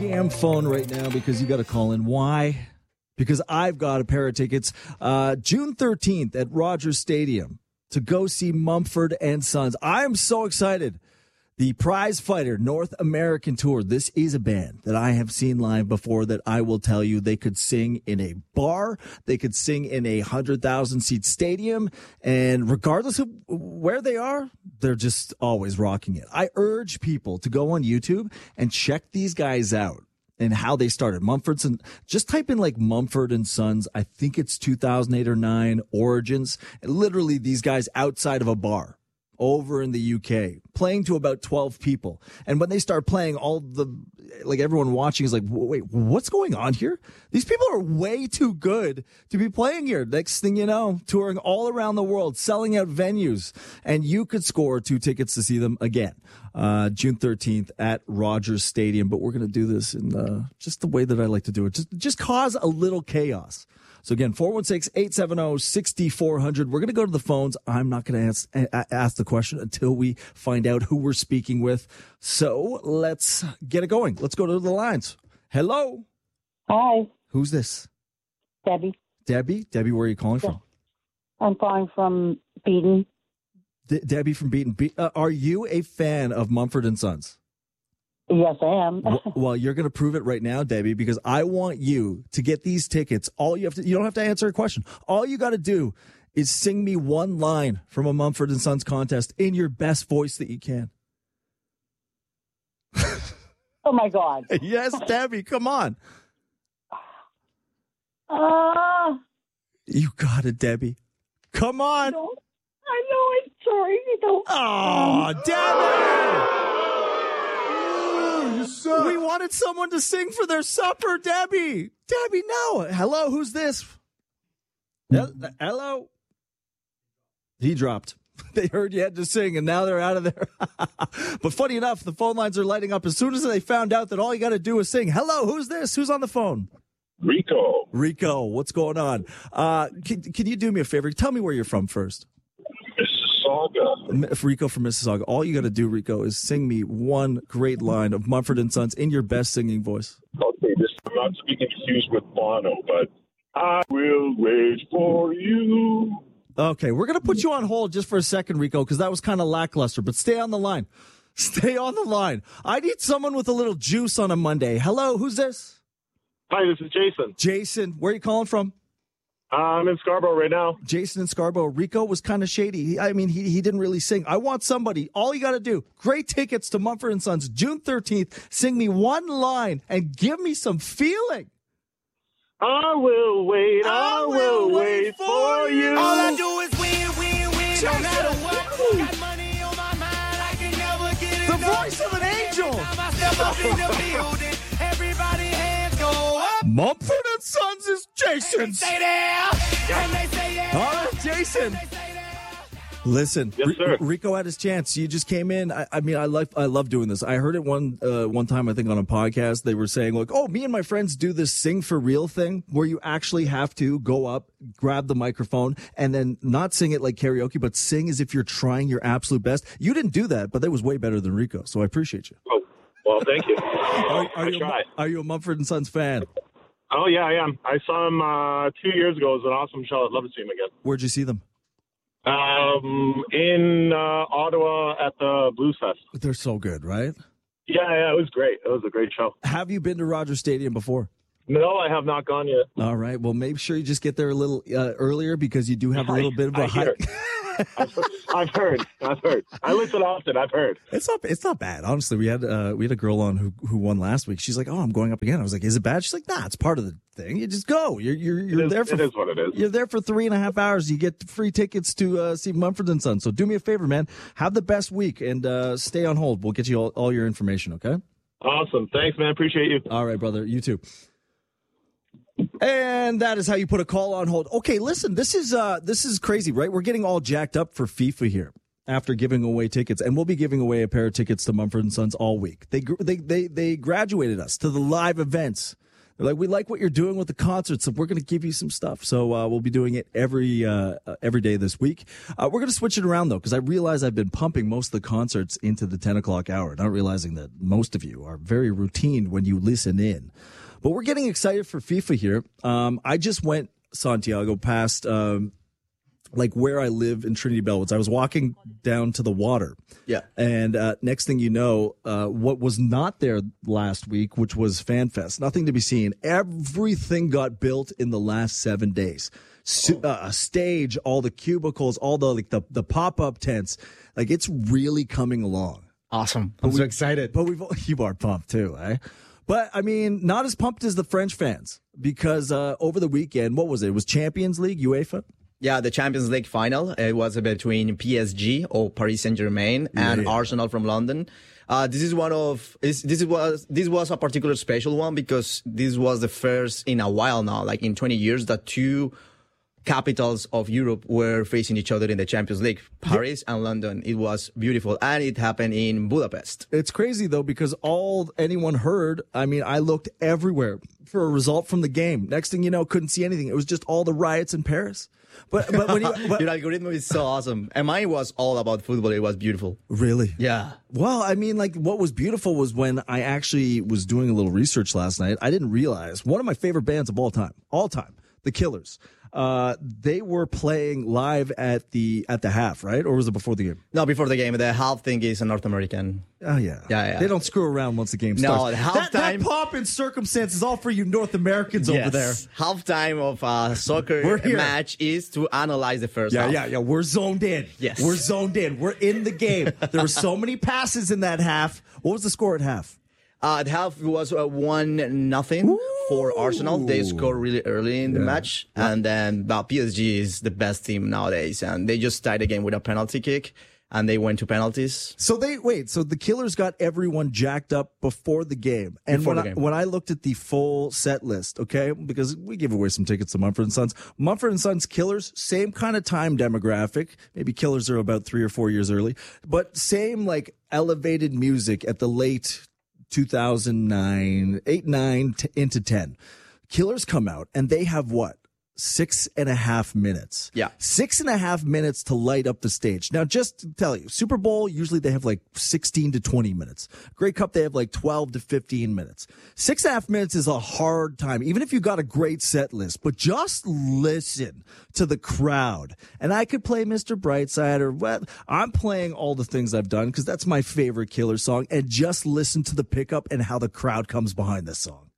damn phone right now because you got to call in. Why? Because I've got a pair of tickets June 13th at Rogers Stadium to go see Mumford and Sons. I am so excited. The Prize Fighter North American Tour. This is a band that I have seen live before that I will tell you they could sing in a bar. They could sing in a 100,000-seat stadium. And regardless of where they are, they're just always rocking it. I urge people to go on YouTube and check these guys out and how they started. Mumford's and just type in like Mumford and Sons. I think it's 2008 or 9 origins. And literally these guys outside of a bar over in the UK, playing to about 12 people. And when they start playing, everyone watching is like, wait, what's going on here? These people are way too good to be playing here. Next thing you know, touring all around the world, selling out venues. And you could score 2 tickets to see them again, June 13th at Rogers Stadium. But we're going to do this in just the way that I like to do it. Just cause a little chaos. So again, 416-870-6400. We're going to go to the phones. I'm not going to ask the question until we find out who we're speaking with. So let's get it going. Let's go to the lines. Hello. Hi. Who's this? Debbie. Debbie? Debbie, where are you calling from? I'm calling from Beaton. Debbie from Beaton. Are you a fan of Mumford and Sons? Yes, I am. Well, you're going to prove it right now, Debbie, because I want you to get these tickets. You don't have to answer a question. All you got to do is sing me one line from a Mumford and Sons contest in your best voice that you can. Oh my God. Yes, Debbie, come on. You got it, Debbie. Come on. I know it's sorry. Oh, Debbie! We wanted someone to sing for their supper, Debbie. Debbie, no. Hello, who's this? Hello? He dropped. They heard you had to sing, and now they're out of there. But funny enough, the phone lines are lighting up as soon as they found out that all you got to do is sing. Hello, who's this? Who's on the phone? Rico. Rico, what's going on? Can you do me a favor? Tell me where you're from first. Mississauga. Rico from Mississauga. All you got to do, Rico, is sing me one great line of Mumford and Sons in your best singing voice. Okay, I'm not speaking excuse with Bono, but I will wait for you. Okay, we're going to put you on hold just for a second, Rico, because that was kind of lackluster, but stay on the line. Stay on the line. I need someone with a little juice on a Monday. Hello, who's this? Hi, this is Jason. Jason, where are you calling from? I'm in Scarborough right now. Jason in Scarborough. Rico was kind of shady. He didn't really sing. I want somebody. All you got to do, great tickets to Mumford & Sons, June 13th. Sing me one line and give me some feeling. I will wait. I will wait for you. All I do is win, win, win. No matter what. Got money on my mind. I can never get The enough. voice of an angel. Time I step up in the building, everybody hands go up. Mumford & Sons is Jason's. Stay there. And they say yeah. All right, Jason. Listen, Yes, sir. Rico had his chance. You just came in. I love doing this. I heard it one time, I think, on a podcast. They were saying, like, oh, me and my friends do this sing for real thing where you actually have to go up, grab the microphone, and then not sing it like karaoke, but sing as if you're trying your absolute best. You didn't do that, but that was way better than Rico, so I appreciate you. Oh, well, thank you. Are you a Mumford & Sons fan? Oh, yeah, I am. I saw him 2 years ago. It was an awesome show. I'd love to see him again. Where'd you see them? In Ottawa at the Blues Fest. They're so good, right? Yeah, it was great. It was a great show. Have you been to Rogers Stadium before? No, I have not gone yet. All right. Well, make sure you just get there a little earlier because you do have a little bit of a hike. I've heard. I listen often. I've heard. It's not bad. Honestly, we had a girl on who won last week. She's like, "Oh, I'm going up again." I was like, "Is it bad?" She's like, "Nah, it's part of the thing. You just go. You're there for it is what it is. You're there for 3.5 hours. You get free tickets to see Mumford & Sons. So do me a favor, man. Have the best week and stay on hold. We'll get you all your information. Okay? Awesome. Thanks, man. Appreciate you. All right, brother. You too. And that is how you put a call on hold. Okay, listen, this is crazy, right? We're getting all jacked up for FIFA here after giving away tickets, and we'll be giving away a pair of tickets to Mumford & Sons all week. They graduated us to the live events They're like, we like what you're doing with the concerts, so we're going to give you some stuff. So we'll be doing it every day this week. We're going to switch it around, though, because I realize I've been pumping most of the concerts into the 10 o'clock hour, not realizing that most of you are very routine when you listen in. But we're getting excited for FIFA here. I just went, Santiago, past like where I live in Trinity Bellwoods. I was walking down to the water. Yeah. And next thing you know, what was not there last week, which was FanFest, nothing to be seen. Everything got built in the last 7 days. A stage, all the cubicles, all the like the pop-up tents. Like, it's really coming along. Awesome. I'm so excited. But you are pumped too, eh? But, I mean, not as pumped as the French fans because over the weekend, what was it? It was Champions League, UEFA? Yeah, the Champions League final. It was between PSG or Paris Saint-Germain and Arsenal from London. This was a particular special one because this was the first in a while now, like in 20 years, that two capitals of Europe were facing each other in the Champions League, Paris and London. It was beautiful, and it happened in Budapest. It's crazy, though, because all anyone heard, I mean, I looked everywhere for a result from the game. Next thing you know, couldn't see anything. It was just all the riots in Paris. But when Your algorithm is so awesome. And mine was all about football. It was beautiful. Really? Yeah. Well, I mean, like, what was beautiful was when I actually was doing a little research last night, I didn't realize one of my favorite bands of all time, The Killers. They were playing live at the half, right? Or was it before the game? No, before the game. The half thing is a North American. Oh, yeah. Yeah. They don't screw around once the game starts. No, the halftime. That pomp and circumstance is all for you North Americans over there. Halftime of a soccer match is to analyze the first half. Yeah. We're zoned in. Yes. We're zoned in. We're in the game. There were so many passes in that half. What was the score at half? The half was 1-0 for Arsenal. They scored really early in the match. And then PSG is the best team nowadays. And they just tied the game with a penalty kick. And they went to penalties. So so the Killers got everyone jacked up before the game. And when I looked at the full set list, okay, because we gave away some tickets to Mumford & Sons. Mumford & Sons Killers, same kind of time demographic. Maybe Killers are about 3 or 4 years early. But same, like, elevated music at the late 2009, 8, 9 into 10. Killers come out and they have what? 6.5 minutes. Yeah. 6.5 minutes to light up the stage. Now, just to tell you, Super Bowl, usually they have like 16 to 20 minutes. Grey Cup, they have like 12 to 15 minutes. 6.5 minutes is a hard time, even if you got a great set list, but just listen to the crowd. And I could play Mr. Brightside or what. I'm playing all the things I've done because that's my favorite Killer song. And just listen to the pickup and how the crowd comes behind this song.